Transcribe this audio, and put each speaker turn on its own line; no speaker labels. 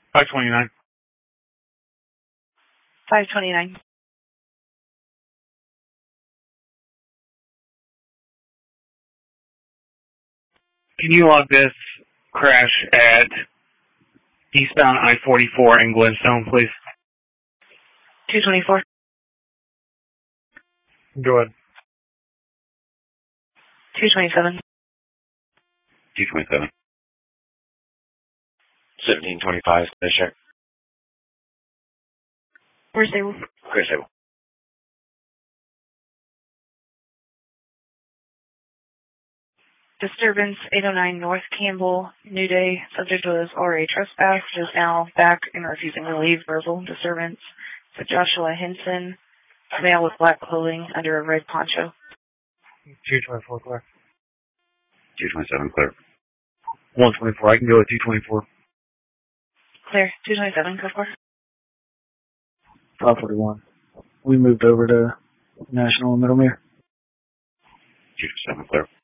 529.
529.
Can you log this crash at eastbound I-44 in Glenstone, please?
224.
Go ahead.
227.
227. 1725, check.
Where's stable?
Clear stable.
Disturbance 809 North Campbell, New Day. Subject was already trespassed, is now back and refusing to leave. Verbal disturbance. So Joshua Henson, male with black clothing under a red poncho.
224, clear.
227, clear.
124, I can go at 224.
Clear. 227, go for.
541. We moved over to National and Middlemere.
227, clear.